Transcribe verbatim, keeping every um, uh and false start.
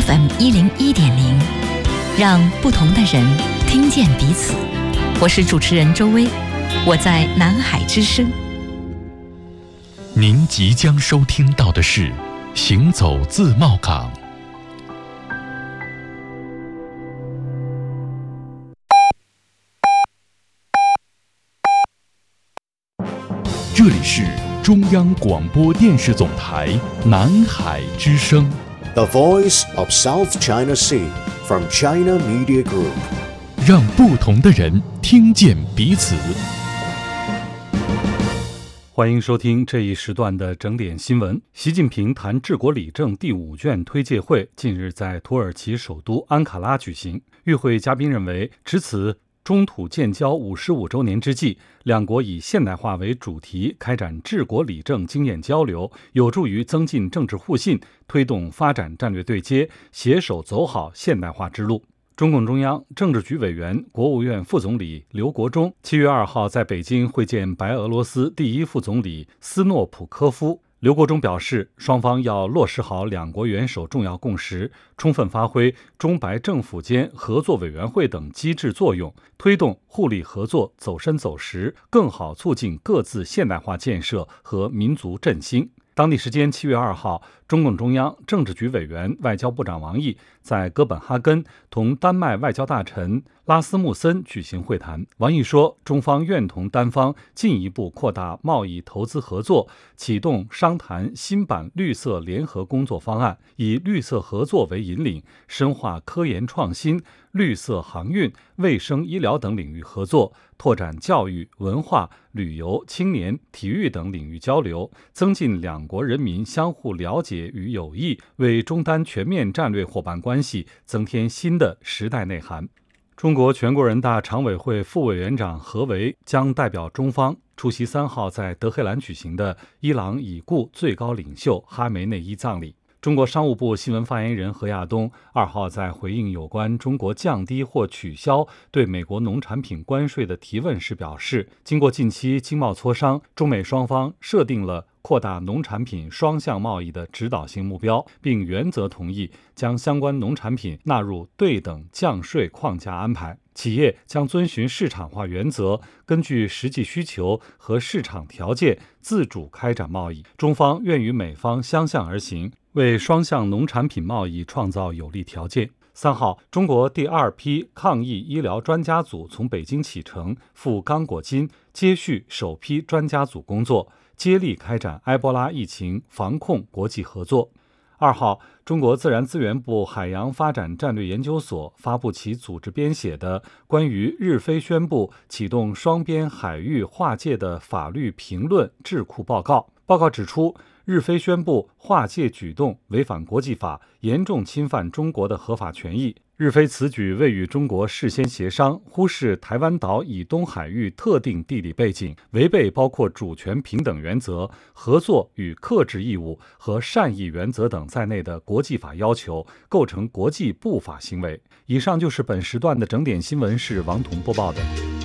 F M 一零一点零，让不同的人听见彼此。我是主持人周薇，我在南海之声。 您即将收听到的是《行走自贸港》。这里是中央广播电视总台南海之声。 The Voice of South China Sea from China Media Group， 让不同的人听见彼此。 欢迎收听这一时段的整点新闻。习近平谈治国理政第五卷推介会近日在土耳其首都安卡拉举行。与会嘉宾认为，值此中土建交五十五周年之际，两国以现代化为主题开展治国理政经验交流，有助于增进政治互信，推动发展战略对接，携手走好现代化之路。中共中央政治局委员、国务院副总理刘国中七月二号在北京会见白俄罗斯第一副总理斯诺普科夫。刘国中表示，双方要落实好两国元首重要共识，充分发挥中白政府间合作委员会等机制作用，推动互利合作走深走实，更好促进各自现代化建设和民族振兴。当地时间七月二号，中共中央政治局委员、外交部长王毅在哥本哈根同丹麦外交大臣拉斯穆森举行会谈。王毅说，中方愿同丹方进一步扩大贸易投资合作，启动商谈新版绿色联合工作方案，以绿色合作为引领，深化科研创新、绿色航运、卫生医疗等领域合作，拓展教育、文化、旅游、青年、体育等领域交流，增进两国人民相互了解与友谊，为中丹全面战略伙伴关系增添新的时代内涵。中国全国人大常委会副委员长何为将代表中方出席三号在德黑兰举行的伊朗已故最高领袖哈梅内伊葬礼。中国商务部新闻发言人何亚东二号在回应有关中国降低或取消对美国农产品关税的提问时表示，经过近期经贸磋商，中美双方设定了扩大农产品双向贸易的指导性目标，并原则同意将相关农产品纳入对等降税框架安排。企业将遵循市场化原则，根据实际需求和市场条件自主开展贸易。中方愿与美方相向而行，为双向农产品贸易创造有利条件。三号，中国第二批抗疫医疗专家组从北京启程赴刚果金，接续首批专家组工作，接力开展埃博拉疫情防控国际合作。二号，中国自然资源部海洋发展战略研究所发布其组织编写的关于日非宣布启动双边海域划界的法律评论智库报告。报告指出，日非宣布划界举动违反国际法，严重侵犯中国的合法权益。日非此举未与中国事先协商，忽视台湾岛以东海域特定地理背景，违背包括主权平等原则、合作与克制义务和善意原则等在内的国际法要求，构成国际不法行为。以上就是本时段的整点新闻，是王彤播报的。